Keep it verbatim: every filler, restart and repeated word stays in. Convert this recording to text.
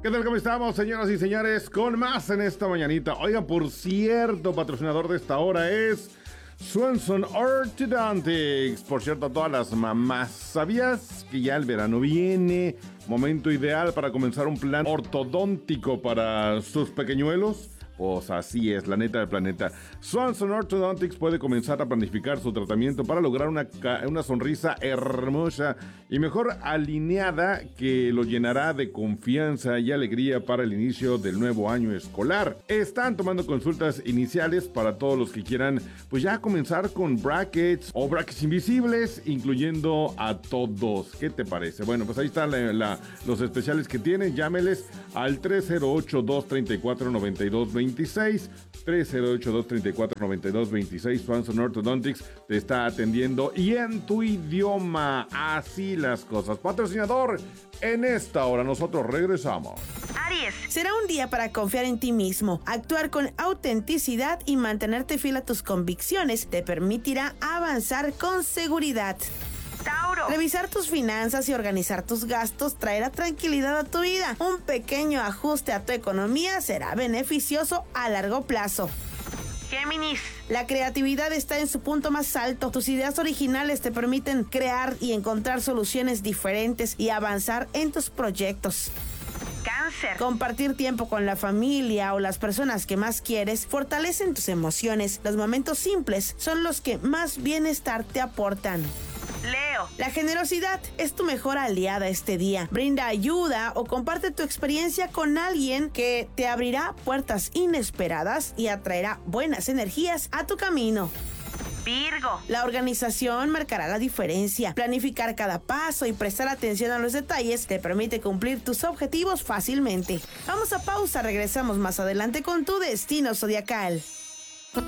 ¿Qué tal? ¿Cómo estamos, señoras y señores? Con más en esta mañanita. Oigan, por cierto, patrocinador de esta hora es Swanson Orthodontics. Por cierto, a todas las mamás, ¿sabías que ya el verano viene? Momento ideal para comenzar un plan ortodóntico para sus pequeñuelos. Pues así es, la neta del planeta. Swanson Orthodontics puede comenzar a planificar su tratamiento para lograr una, una sonrisa hermosa y mejor alineada que lo llenará de confianza y alegría para el inicio del nuevo año escolar. Están tomando consultas iniciales para todos los que quieran, pues ya comenzar con brackets o brackets invisibles, incluyendo a todos. ¿Qué te parece? Bueno, pues ahí están la, la, los especiales que tienen. Llámeles al tres cero ocho, dos tres cuatro, nueve dos dos veintiséis, tres cero ocho, dos tres cuatro, nueve dos veintiséis. Swanson Orthodontics te está atendiendo y en tu idioma. Así las cosas. Patrocinador, en esta hora nosotros regresamos. Aries, será un día para confiar en ti mismo. Actuar con autenticidad y mantenerte fiel a tus convicciones te permitirá avanzar con seguridad. Tauro, revisar tus finanzas y organizar tus gastos traerá tranquilidad a tu vida. Un pequeño ajuste a tu economía será beneficioso a largo plazo. Géminis, la creatividad está en su punto más alto. Tus ideas originales te permiten crear y encontrar soluciones diferentes y avanzar en tus proyectos. Cáncer, compartir tiempo con la familia o las personas que más quieres fortalecen tus emociones. Los momentos simples son los que más bienestar te aportan. Leo, la generosidad es tu mejor aliada este día. Brinda ayuda o comparte tu experiencia con alguien que te abrirá puertas inesperadas y atraerá buenas energías a tu camino. Virgo, la organización marcará la diferencia. Planificar cada paso y prestar atención a los detalles te permite cumplir tus objetivos fácilmente. Vamos a pausa, regresamos más adelante con tu destino zodiacal.